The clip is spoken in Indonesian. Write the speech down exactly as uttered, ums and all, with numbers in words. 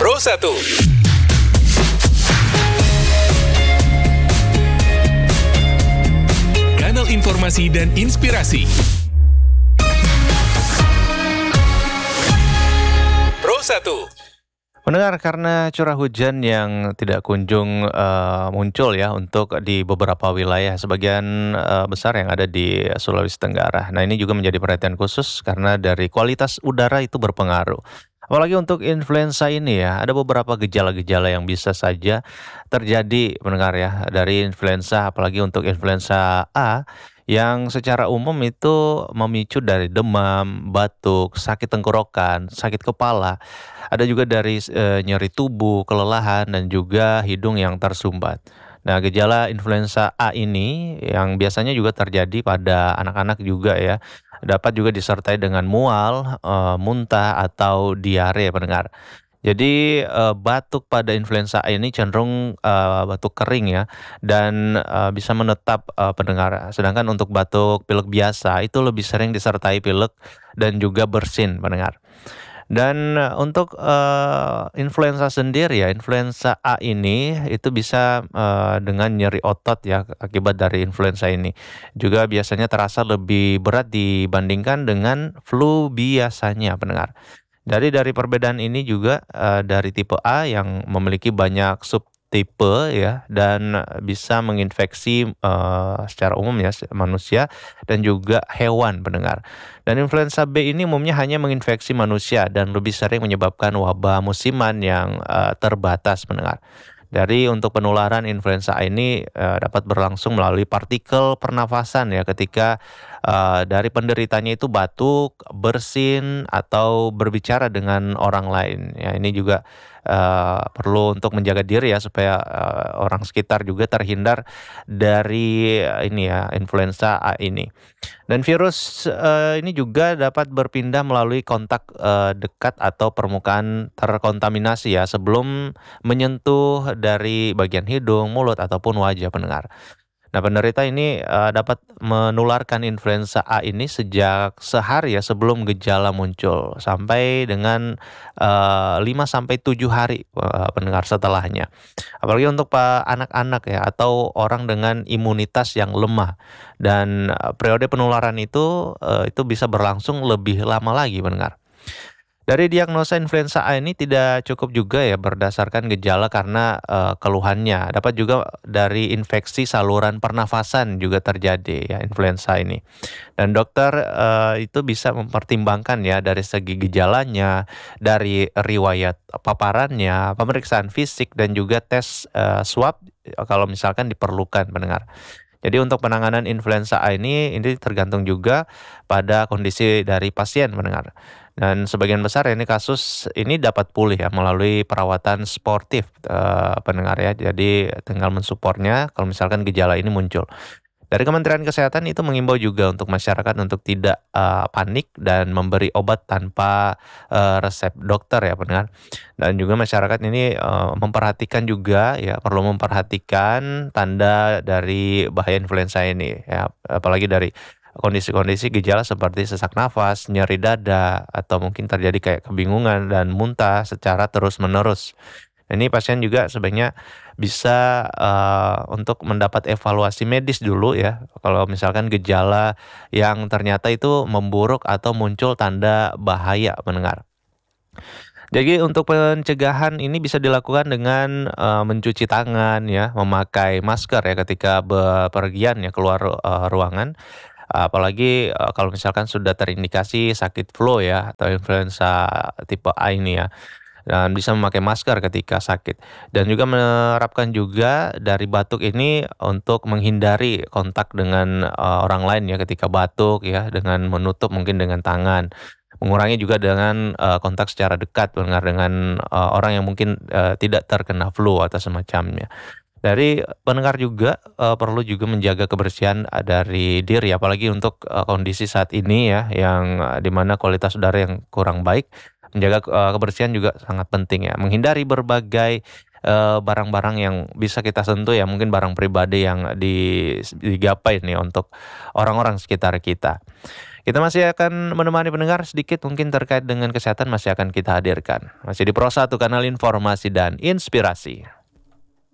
Pro satu. Kanal informasi dan inspirasi. Pro satu. Pendengar, karena curah hujan yang tidak kunjung uh, muncul ya untuk di beberapa wilayah sebagian uh, besar yang ada di Sulawesi Tenggara. Nah, ini juga menjadi perhatian khusus karena dari kualitas udara itu berpengaruh. Apalagi untuk influenza ini ya, ada beberapa gejala-gejala yang bisa saja terjadi pendengar ya dari influenza, apalagi untuk influenza A yang secara umum itu memicu dari demam, batuk, sakit tenggorokan, sakit kepala. Ada juga dari eh, nyeri tubuh, kelelahan, dan juga hidung yang tersumbat. Nah, gejala influenza A ini yang biasanya juga terjadi pada anak-anak juga ya, dapat juga disertai dengan mual, eh, muntah, atau diare pendengar. Jadi eh, batuk pada influenza A ini cenderung eh, batuk kering ya, dan eh, bisa menetap eh, pendengar. Sedangkan untuk batuk pilek biasa itu lebih sering disertai pilek dan juga bersin pendengar. Dan eh, untuk eh, influenza sendiri ya, influenza A ini itu bisa eh, dengan nyeri otot ya akibat dari influenza ini. Juga biasanya terasa lebih berat dibandingkan dengan flu biasanya pendengar. Dari dari perbedaan ini juga eh, dari tipe A yang memiliki banyak subtipe ya, dan bisa menginfeksi eh, secara umum ya manusia dan juga hewan pendengar. Dan influenza B ini umumnya hanya menginfeksi manusia dan lebih sering menyebabkan wabah musiman yang eh, terbatas pendengar. Dari untuk penularan influenza A ini eh, dapat berlangsung melalui partikel pernafasan ya, ketika eh, dari penderitanya itu batuk, bersin, atau berbicara dengan orang lain. Ya, ini juga eh, perlu untuk menjaga diri ya supaya eh, orang sekitar juga terhindar dari eh, ini ya influenza A ini. Dan virus eh, ini juga dapat berpindah melalui kontak eh, dekat atau permukaan terkontaminasi ya sebelum menyentuh dari bagian hidung, mulut, ataupun wajah pendengar. Nah, penderita ini eh, dapat menularkan influenza A ini sejak sehari ya sebelum gejala muncul sampai dengan eh, lima sampai tujuh hari eh, pendengar setelahnya. Apalagi untuk pa- anak-anak ya atau orang dengan imunitas yang lemah. Dan eh, periode penularan itu eh, itu bisa berlangsung lebih lama lagi pendengar. Dari diagnosa influenza A ini tidak cukup juga ya berdasarkan gejala karena eh, keluhannya. Dapat juga dari infeksi saluran pernafasan juga terjadi ya influenza ini. Dan dokter eh, itu bisa mempertimbangkan ya dari segi gejalanya, dari riwayat paparannya, pemeriksaan fisik, dan juga tes eh, swab eh, kalau misalkan diperlukan pendengar. Jadi untuk penanganan influenza A ini ini tergantung juga pada kondisi dari pasien pendengar. Dan sebagian besar ini kasus ini dapat pulih ya melalui perawatan sportif eh, pendengar ya. Jadi tinggal mensupportnya kalau misalkan gejala ini muncul. Dari Kementerian Kesehatan itu mengimbau juga untuk masyarakat untuk tidak uh, panik dan memberi obat tanpa uh, resep dokter ya pendengar. Dan juga masyarakat ini uh, memperhatikan juga ya, perlu memperhatikan tanda dari bahaya influenza ini ya, apalagi dari kondisi-kondisi gejala seperti sesak nafas, nyeri dada, atau mungkin terjadi kayak kebingungan dan muntah secara terus-menerus. Ini pasien juga sebaiknya bisa uh, untuk mendapat evaluasi medis dulu ya. Kalau misalkan gejala yang ternyata itu memburuk atau muncul tanda bahaya pendengar. Jadi untuk pencegahan ini bisa dilakukan dengan uh, mencuci tangan ya, memakai masker ya ketika bepergian ya keluar uh, ruangan. Apalagi uh, kalau misalkan sudah terindikasi sakit flu ya atau influenza tipe A ini ya. Dan bisa memakai masker ketika sakit. Dan juga menerapkan juga dari batuk ini untuk menghindari kontak dengan uh, orang lain ya ketika batuk ya, dengan menutup mungkin dengan tangan. Mengurangi juga dengan uh, kontak secara dekat dengan dengan uh, orang yang mungkin uh, tidak terkena flu atau semacamnya. Dari pendengar juga uh, perlu juga menjaga kebersihan uh, dari diri, apalagi untuk uh, kondisi saat ini ya, yang uh, dimana kualitas udara yang kurang baik. Menjaga uh, kebersihan juga sangat penting ya. Menghindari berbagai uh, barang-barang yang bisa kita sentuh ya, mungkin barang pribadi yang di, digapai nih untuk orang-orang sekitar kita. Kita masih akan menemani pendengar sedikit mungkin terkait dengan kesehatan masih akan kita hadirkan. Masih di Pro satu Kanal Informasi dan Inspirasi.